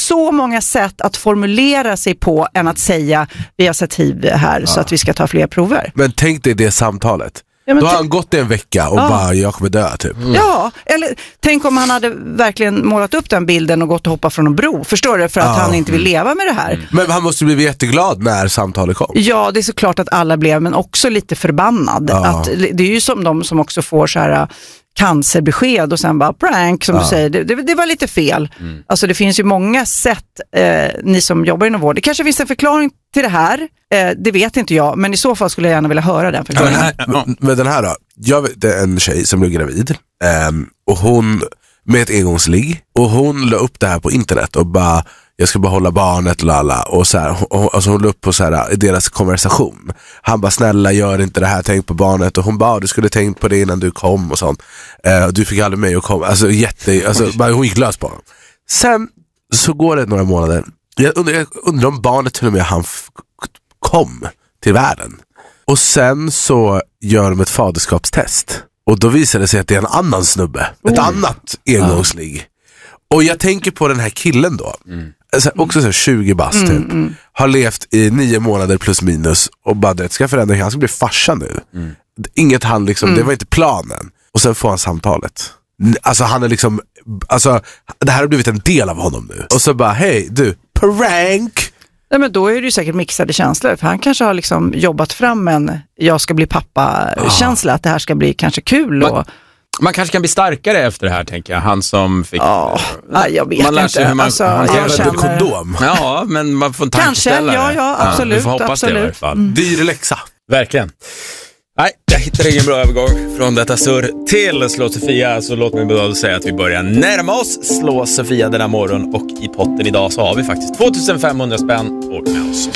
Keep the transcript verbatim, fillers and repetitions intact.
så många sätt att formulera sig på än att säga vi har sett hiv här ja. så att vi ska ta fler prover. Men tänk dig det samtalet. Ja, Då har han gått en vecka och ja. bara, jag kommer dö typ. Mm. Ja, eller tänk om han hade verkligen målat upp den bilden och gått och hoppat från en bro. Förstår du? För att ja. han inte vill leva med det här. Mm. Men han måste bli jätteglad när samtalet kom. Ja, det är såklart att alla blev, men också lite förbannad. Ja. Att, det är ju som de som också får så här cancerbesked och sen bara prank som ja. du säger. Det, det, det var lite fel. Mm. Alltså det finns ju många sätt, eh, ni som jobbar inom vård. Det kanske finns en förklaring till det här. Eh, det vet inte jag, men i så fall skulle jag gärna vilja höra den förklaringen. Ja, men, men, men den här då. Jag vet, det är en tjej som blev gravid. Eh, och hon, med ett engångsligg. Och hon la upp det här på internet och bara, jag ska bara hålla barnet lala. Och så här, och, alltså hon la upp på så här, i deras konversation. Han bara, snälla gör inte det här, tänk på barnet. Och hon bara, du skulle tänkt på det innan du kom och sånt. Eh, och du fick aldrig mig att komma. Alltså jätte, alltså bara, hon gick lös på honom. Sen så går det några månader. Jag undrar, jag undrar om barnet till och med han f- kom till världen. Och sen så gör de ett faderskapstest. Och då visar det sig att det är en annan snubbe. Oh. Ett annat engångsligg. Och jag tänker på den här killen då. Mm. Alltså, också så tjugo bast typ. Mm, mm. Har levt i nio månader plus minus. Och bara det ska förändra. Han ska bli farsa nu. Mm. Inget han liksom, mm. det var inte planen. Och sen får han samtalet. Alltså han är liksom, alltså det här har blivit en del av honom nu. Och så bara, hej du, prank. Nej, men då är det ju säkert mixade känslor. För han kanske har liksom jobbat fram en jag ska bli pappa-känsla. Ah. Att det här ska bli kanske kul. Man, och... man kanske kan bli starkare efter det här, tänker jag. Han som fick... Ja, ah, jag vet man lär sig inte. Hur man, alltså, han jag känner... kondom. Ja, men man får tankeställa det. Kanske, ja, ja, absolut. Ja, vi får hoppas absolut. det i alla fall. Mm. Dyr läxa. Verkligen. Nej, jag hittar ingen bra övergång från detta surr till Slå Sofia. Så låt mig bara säga att vi börjar närma oss Slå Sofia denna morgon. Och i potten idag så har vi faktiskt tvåtusen femhundra spänn. Och med oss.